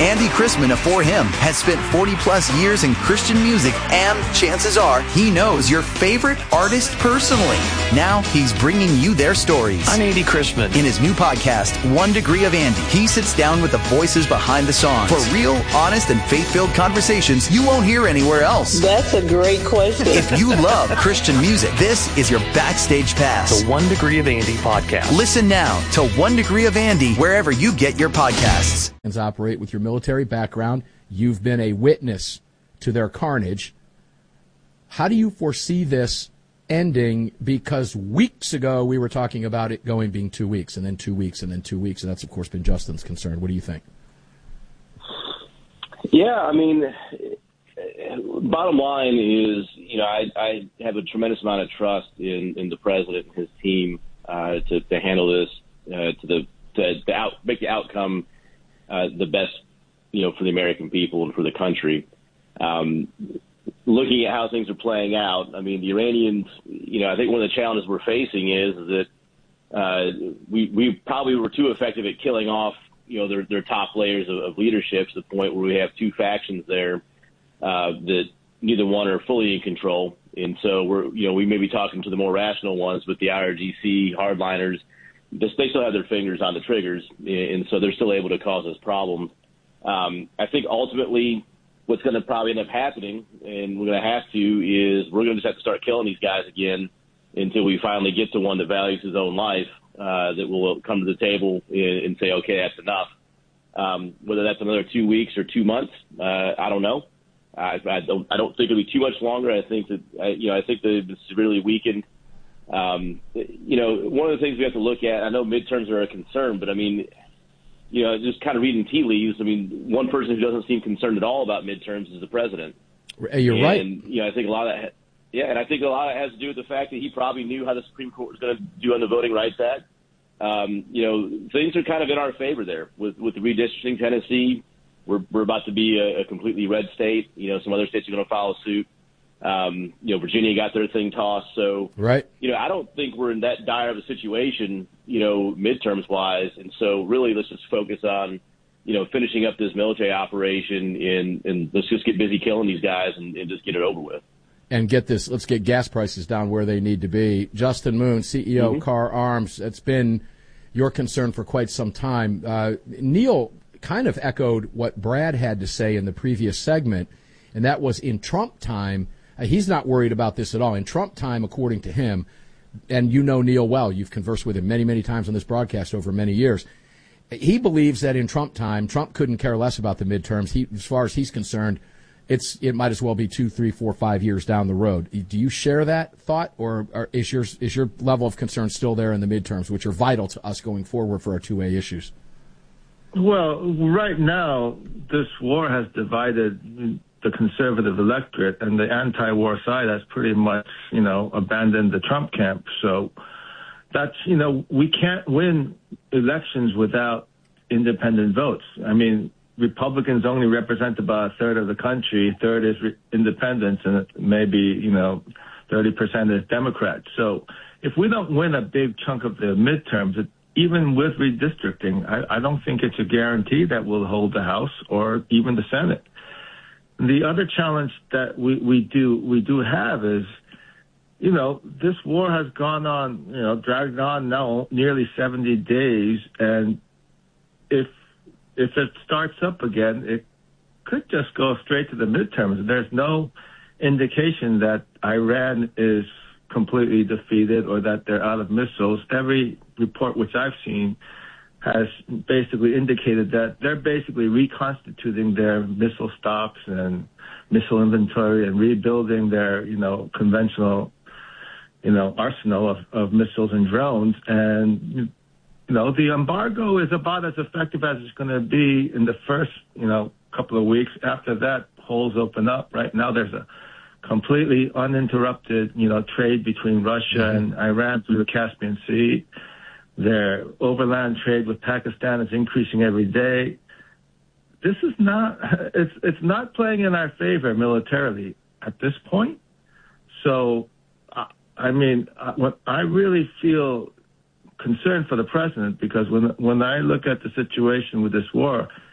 Andy Chrisman of For Him has spent 40-plus years in Christian music, and chances are he knows your favorite artist personally. Now he's bringing you their stories. I'm Andy Chrisman. In his new podcast, 1 Degree of Andy, he sits down with the voices behind the songs for real, honest, and faith-filled conversations you won't hear anywhere else. That's a great question. If you love Christian music, this is your backstage pass. The 1 Degree of Andy podcast. Listen now to 1 Degree of Andy wherever you get your podcasts. Operate with your military background. You've been a witness to their carnage. How do you foresee this ending? Because weeks ago we were talking about it being 2 weeks, and then 2 weeks, and then 2 weeks, and that's, of course, been Justin's concern. What do you think? Yeah, I mean, bottom line is, I have a tremendous amount of trust in the president and his team to handle this, make the outcome the best, for the American people and for the country. Looking at how things are playing out, I mean, the Iranians, I think one of the challenges we're facing is that we probably were too effective at killing off, their top layers of leadership to the point where we have two factions there that neither one are fully in control. And so we may be talking to the more rational ones, but the IRGC hardliners, they still have their fingers on the triggers, and so they're still able to cause us problems. I think ultimately what's going to probably end up happening, and we're going to have to, is we're going to just have to start killing these guys again until we finally get to one that values his own life, that will come to the table and say, okay, that's enough. Whether that's another 2 weeks or 2 months, I don't know. I don't think it'll be too much longer. I think that I think that it's severely weakened. One of the things we have to look at, I know midterms are a concern, but I mean, just kind of reading tea leaves, I mean, one person who doesn't seem concerned at all about midterms is the president. You're right. And, I think a lot of that, and I think a lot of it has to do with the fact that he probably knew how the Supreme Court was going to do on the Voting Rights Act. Things are kind of in our favor there with the redistricting. Tennessee, we're about to be a completely red state. Some other states are going to follow suit. Virginia got their thing tossed. So, right. I don't think we're in that dire of a situation, midterms wise. And so really let's just focus on, finishing up this military operation and let's just get busy killing these guys and just get it over with. And let's get gas prices down where they need to be. Justin Moon, CEO, Carr Arms, it's been your concern for quite some time. Neil kind of echoed what Brad had to say in the previous segment, and that was in Trump time, he's not worried about this at all. In Trump time, according to him, and you know Neil well, you've conversed with him many, many times on this broadcast over many years, he believes that in Trump time, Trump couldn't care less about the midterms. As far as he's concerned, it might as well be 2, 3, 4, 5 years down the road. Do you share that thought, or is your level of concern still there in the midterms, which are vital to us going forward for our 2A issues? Well, right now, this war has divided the conservative electorate, and the anti-war side has pretty much, abandoned the Trump camp. So that's, we can't win elections without independent votes. I mean, Republicans only represent about a third of the country. A third is independents, and maybe, 30% is Democrats. So if we don't win a big chunk of the midterms, even with redistricting, I don't think it's a guarantee that we'll hold the House or even the Senate. The other challenge that we do have is, this war has gone on, dragged on now nearly 70 days, and if it starts up again, it could just go straight to the midterms. There's no indication that Iran is completely defeated or that they're out of missiles. Every report which I've seen has basically indicated that they're basically reconstituting their missile stocks and missile inventory and rebuilding their, conventional, arsenal of missiles and drones. And, the embargo is about as effective as it's going to be in the first, couple of weeks. After that, holes open up. Right now, there's a completely uninterrupted, trade between Russia and Iran through the Caspian Sea. Their overland trade with Pakistan is increasing every day. This is not, it's not playing in our favor militarily at this point. So, I really feel concerned for the president, because when I look at the situation with this war,